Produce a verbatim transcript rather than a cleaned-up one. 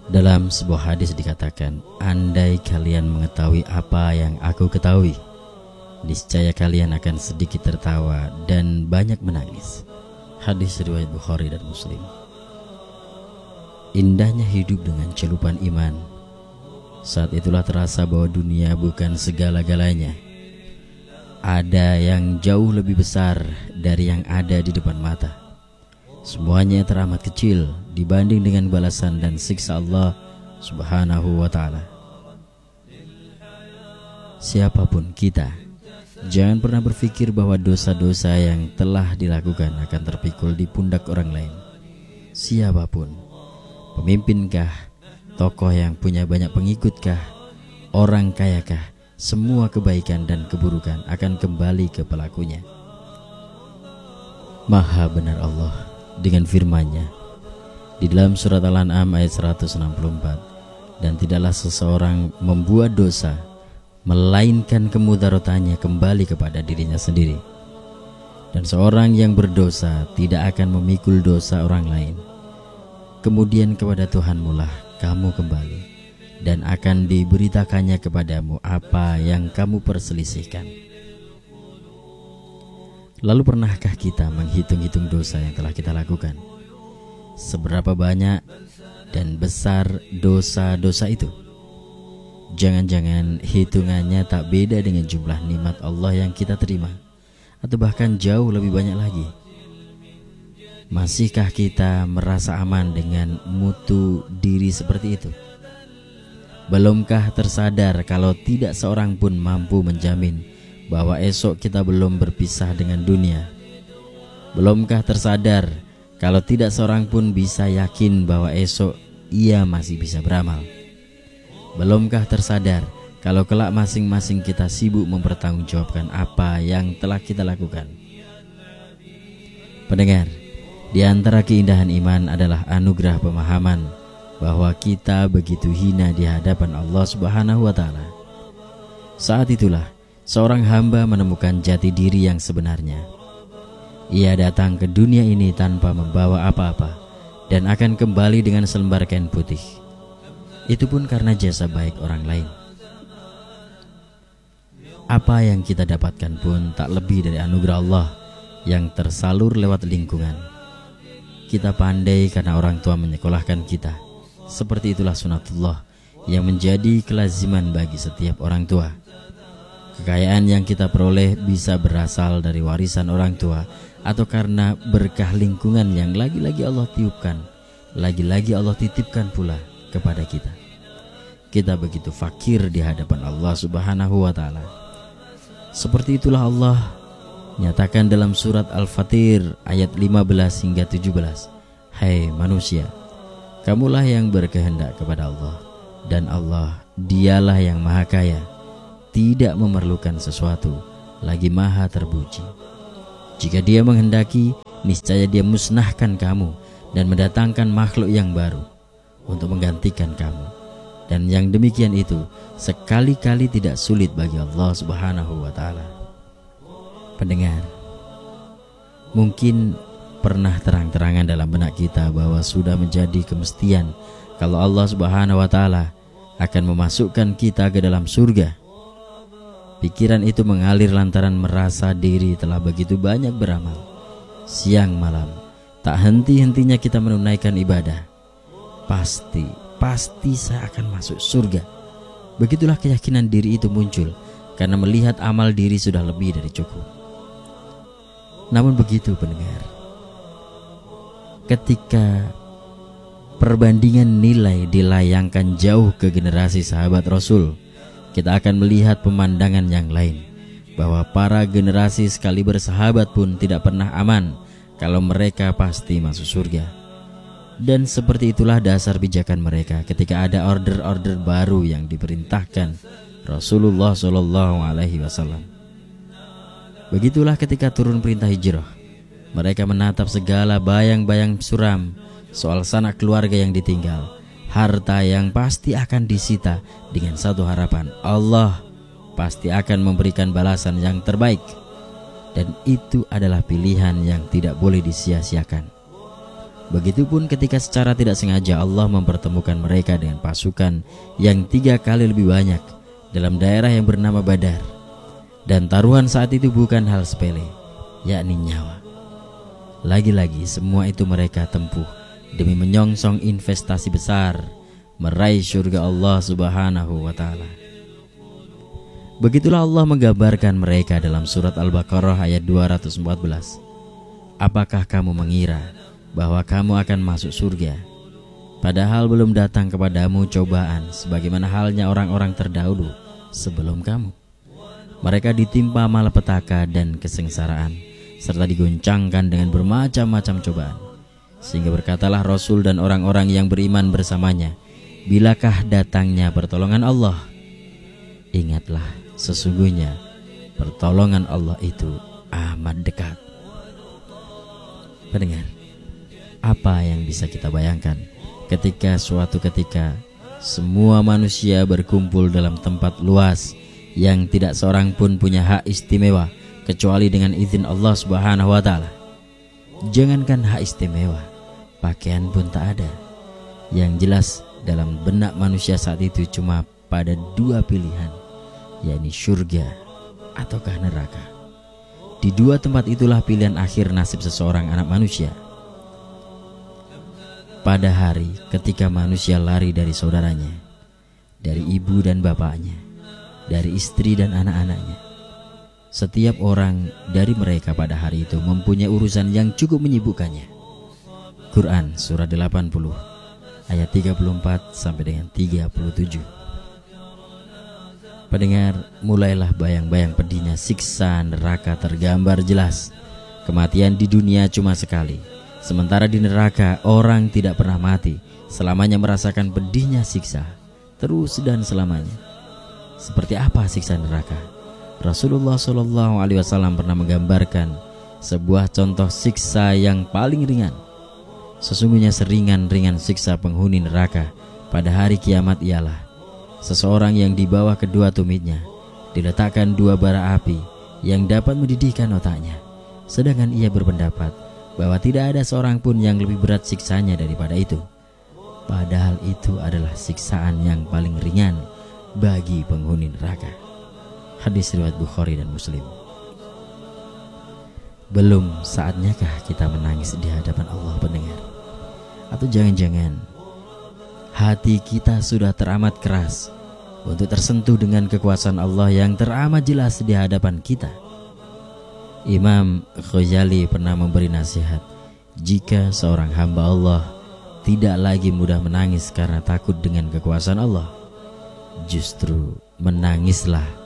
Dalam sebuah hadis dikatakan, andai kalian mengetahui apa yang aku ketahui, niscaya kalian akan sedikit tertawa dan banyak menangis. Hadis riwayat Bukhari dan Muslim. Indahnya hidup dengan celupan iman. Saat itulah terasa bahwa dunia bukan segala-galanya. Ada yang jauh lebih besar dari yang ada di depan mata. Semuanya teramat kecil dibanding dengan balasan dan siksa Allah Subhanahu wa ta'ala. Siapapun kita, jangan pernah berpikir bahwa dosa-dosa yang telah dilakukan akan terpikul di pundak orang lain. Siapapun, pemimpin-kah, tokoh yang punya banyak pengikut-kah, orang kaya-kah, semua kebaikan dan keburukan akan kembali ke pelakunya. Maha benar Allah dengan firman-Nya di dalam surat Al-An'am ayat seratus enam puluh empat, dan tidaklah seseorang membuat dosa melainkan kemudaratnya kembali kepada dirinya sendiri, dan seorang yang berdosa tidak akan memikul dosa orang lain. Kemudian kepada Tuhanmu lah kamu kembali, dan akan diberitakannya kepadamu apa yang kamu perselisihkan. Lalu pernahkah kita menghitung-hitung dosa yang telah kita lakukan? Seberapa banyak dan besar dosa-dosa itu? Jangan-jangan hitungannya tak beda dengan jumlah nikmat Allah yang kita terima, atau bahkan jauh lebih banyak lagi. Masihkah kita merasa aman dengan mutu diri seperti itu? Belumkah tersadar kalau tidak seorang pun mampu menjamin bahwa esok kita belum berpisah dengan dunia? Belumkah tersadar kalau tidak seorang pun bisa yakin bahwa esok ia masih bisa beramal? Belumkah tersadar kalau kelak masing-masing kita sibuk mempertanggungjawabkan apa yang telah kita lakukan? Pendengar, di antara keindahan iman adalah anugerah pemahaman bahwa kita begitu hina di hadapan Allah Subhanahu wa ta'ala. Saat itulah seorang hamba menemukan jati diri yang sebenarnya. Ia datang ke dunia ini tanpa membawa apa-apa dan akan kembali dengan selembar kain putih. Itu pun karena jasa baik orang lain. Apa yang kita dapatkan pun tak lebih dari anugerah Allah yang tersalur lewat lingkungan. Kita pandai karena orang tua menyekolahkan kita. Seperti itulah sunatullah yang menjadi kelaziman bagi setiap orang tua. Kekayaan yang kita peroleh bisa berasal dari warisan orang tua atau karena berkah lingkungan yang lagi-lagi Allah tiupkan, lagi-lagi Allah titipkan pula kepada kita. Kita begitu fakir di hadapan Allah Subhanahu wa ta'ala. Seperti itulah Allah nyatakan dalam surat Al-Fatir ayat lima belas hingga tujuh belas. Hai manusia, kamulah yang berkehendak kepada Allah, dan Allah dialah yang maha kaya, tidak memerlukan sesuatu, lagi maha terpuji. Jika dia menghendaki, niscaya dia musnahkan kamu dan mendatangkan makhluk yang baru untuk menggantikan kamu. Dan yang demikian itu sekali-kali tidak sulit bagi Allah Subhanahu wa ta'ala. Pendengar, mungkin pernah terang-terangan dalam benak kita bahwa sudah menjadi kemestian kalau Allah Subhanahu wa ta'ala akan memasukkan kita ke dalam surga. Pikiran itu mengalir lantaran merasa diri telah begitu banyak beramal. Siang malam tak henti-hentinya kita menunaikan ibadah. Pasti, pasti saya akan masuk surga. Begitulah keyakinan diri itu muncul karena melihat amal diri sudah lebih dari cukup. Namun begitu pendengar, ketika perbandingan nilai dilayangkan jauh ke generasi sahabat Rasul, kita akan melihat pemandangan yang lain, bahwa para generasi sekali bersahabat pun tidak pernah aman kalau mereka pasti masuk surga. Dan seperti itulah dasar pijakan mereka ketika ada order-order baru yang diperintahkan Rasulullah shallallahu alaihi wasallam. Begitulah ketika turun perintah hijrah, mereka menatap segala bayang-bayang suram soal sanak keluarga yang ditinggal, harta yang pasti akan disita, dengan satu harapan, Allah pasti akan memberikan balasan yang terbaik. Dan itu adalah pilihan yang tidak boleh disia-siakan. Begitupun ketika secara tidak sengaja Allah mempertemukan mereka dengan pasukan yang tiga kali lebih banyak dalam daerah yang bernama Badar. Dan taruhan saat itu bukan hal sepele, yakni nyawa. Lagi-lagi semua itu mereka tempuh demi menyongsong investasi besar, meraih surga Allah Subhanahu wa ta'ala. Begitulah Allah menggambarkan mereka dalam surat Al-Baqarah ayat dua ratus empat belas. Apakah kamu mengira bahwa kamu akan masuk surga, padahal belum datang kepadamu cobaan sebagaimana halnya orang-orang terdahulu sebelum kamu? Mereka ditimpa malapetaka dan kesengsaraan, serta digoncangkan dengan bermacam-macam cobaan. Sehingga berkatalah Rasul dan orang-orang yang beriman bersamanya, bilakah datangnya pertolongan Allah? Ingatlah, sesungguhnya pertolongan Allah itu amat dekat. Pendengar, apa yang bisa kita bayangkan ketika suatu ketika semua manusia berkumpul dalam tempat luas yang tidak seorang pun punya hak istimewa kecuali dengan izin Allah Subhanahu wa ta'ala. Jangankan hak istimewa, pakaian pun tak ada. Yang jelas dalam benak manusia saat itu cuma pada dua pilihan, yakni surga ataukah neraka. Di dua tempat itulah pilihan akhir nasib seseorang anak manusia. Pada hari ketika manusia lari dari saudaranya, dari ibu dan bapaknya, dari istri dan anak-anaknya, setiap orang dari mereka pada hari itu mempunyai urusan yang cukup menyibukkannya. Quran surah delapan puluh ayat tiga puluh empat sampai dengan tiga puluh tujuh. Pendengar, mulailah bayang-bayang pedihnya siksa neraka tergambar jelas. Kematian di dunia cuma sekali, sementara di neraka orang tidak pernah mati, selamanya merasakan pedihnya siksa, terus dan selamanya. Seperti apa siksa neraka? Rasulullah shallallahu alaihi wasallam pernah menggambarkan sebuah contoh siksa yang paling ringan. Sesungguhnya seringan-ringan siksa penghuni neraka pada hari kiamat ialah seseorang yang di bawah kedua tumitnya diletakkan dua bara api yang dapat mendidihkan otaknya, sedangkan ia berpendapat bahwa tidak ada seorang pun yang lebih berat siksanya daripada itu. Padahal itu adalah siksaan yang paling ringan bagi penghuni neraka. Hadis riwayat Bukhari dan Muslim. Belum saatnyakah kita menangis di hadapan Allah, pendengar? Atau jangan-jangan hati kita sudah teramat keras untuk tersentuh dengan kekuasaan Allah yang teramat jelas di hadapan kita? Imam Ghazali pernah memberi nasihat, jika seorang hamba Allah tidak lagi mudah menangis karena takut dengan kekuasaan Allah, justru menangislah